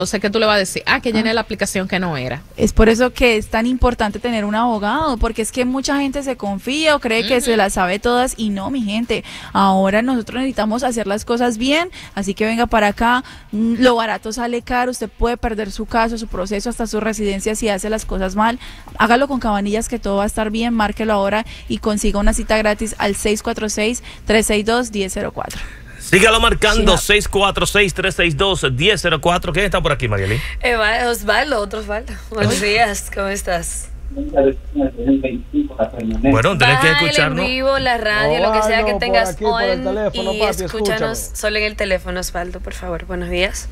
Entonces, ¿qué tú le vas a decir? Que llené la aplicación que no era. Es por eso que es tan importante tener un abogado, porque es que mucha gente se confía o cree que se las sabe todas y no, mi gente. Ahora nosotros necesitamos hacer las cosas bien, así que venga para acá. Lo barato sale caro, usted puede perder su caso, su proceso, hasta su residencia si hace las cosas mal. Hágalo con Cabanillas, que todo va a estar bien, márquelo ahora y consiga una cita gratis al 646-362-1004. Sígalo marcando, 646-362-1004. ¿Quién está por aquí, Marieli? Osvaldo, otro Osvaldo. Buenos días, ¿cómo estás? Bueno, tenés que escucharnos. En vivo, la radio, lo que sea que tengas por el on, teléfono, y papi, escúchanos solo en el teléfono, Osvaldo, por favor. Buenos días.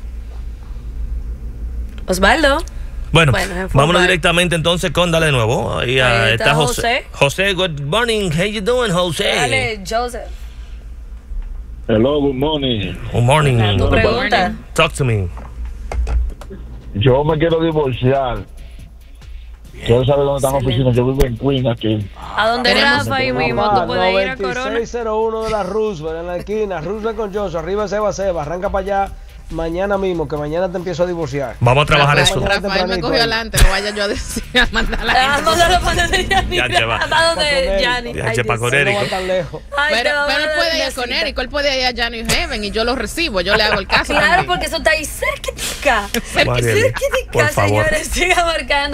Osvaldo. Bueno, Bueno, vámonos directamente entonces con Dale de nuevo. Ahí está José. José, good morning. How you doing, José? Dale, Joseph. Hello, good morning. Good morning. Tu pregunta. Talk to me. Yo me quiero divorciar. Quiero saber dónde están las oficinas. Yo vivo en Queen aquí. ¿A dónde Rafa ahí mismo? ¿Tú puedes ir a Corona? 9601 de la Roosevelt, en la esquina. Roosevelt con Joshua, arriba Seba. Arranca para allá mañana mismo, que mañana te empiezo a divorciar. Vamos a trabajar eso. Rafael me cogió adelante, no vaya yo a decir, a mandar la gente. Mándalo para donde Yanni. ¿Para donde Yanni? Ya, para Conérico. Pero él puede ir con Érico, él puede ir a Johnny Heaven y yo lo recibo, yo le hago el caso. Claro, porque eso está ahí cerquitica. Cerquitica, señores. Siga marcando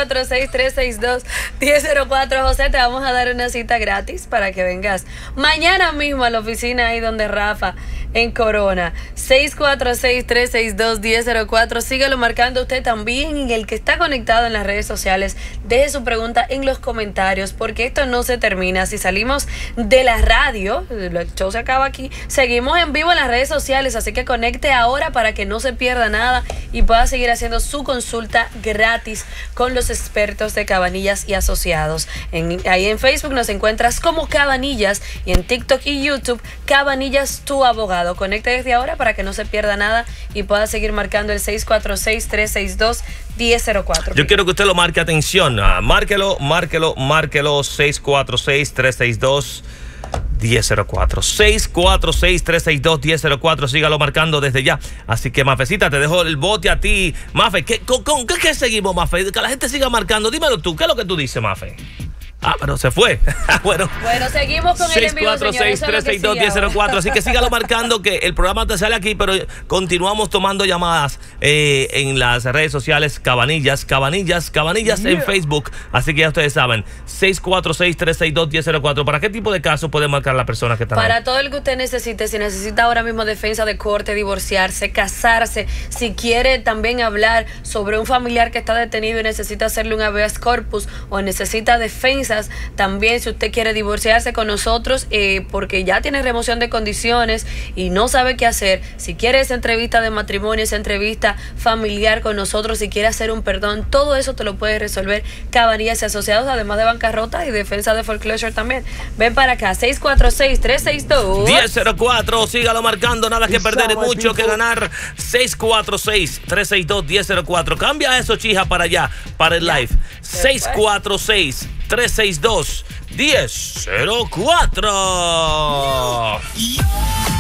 646-362-1004. José, te vamos a dar una cita gratis para que vengas mañana mismo a la oficina ahí donde Rafa, en Corona. 646-362-1004. Síguelo marcando usted también. Y el que está conectado en las redes sociales, deje su pregunta en los comentarios, porque esto no se termina. Si salimos de la radio, el show se acaba aquí, seguimos en vivo en las redes sociales, así que conecte ahora para que no se pierda nada y pueda seguir haciendo su consulta gratis con los expertos de Cabanillas y Asociados. Ahí en Facebook nos encuentras como Cabanillas y en TikTok y YouTube Cabanillas, tu abogado. Conecte desde ahora para que no se pierda nada y pueda seguir marcando el 646-362-1004. Yo quiero que usted lo marque, atención. Márquelo, 646-362-1004. 646-362-1004. Sígalo marcando desde ya. Así que, Mafecita, te dejo el bote a ti. Mafe, ¿con qué seguimos, Mafe? Que la gente siga marcando. Dímelo tú, ¿qué es lo que tú dices, Mafe? Pero se fue. Bueno, seguimos con el envío, 646-362-1004. Así que sígalo marcando, que el programa te sale aquí, pero continuamos tomando llamadas en las redes sociales. Cabanillas en Facebook. Así que ya ustedes saben, 646-362-1004. ¿Para qué tipo de caso puede marcar la persona que está Para ahí? todo el que usted necesite. Si necesita ahora mismo defensa de corte, divorciarse, casarse, si quiere también hablar sobre un familiar que está detenido y necesita hacerle un habeas corpus, o necesita defensa también, si usted quiere divorciarse con nosotros porque ya tiene remoción de condiciones y no sabe qué hacer, si quiere esa entrevista de matrimonio, esa entrevista familiar con nosotros, si quiere hacer un perdón, todo eso te lo puede resolver Cabanillas y Asociados, además de bancarrota y defensa de foreclosure también. Ven para acá, 646-362-1004. Sígalo marcando, nada que perder y mucho que ganar. 646-362-1004. Cambia eso, chija, para allá, para el live. 646-362-1004.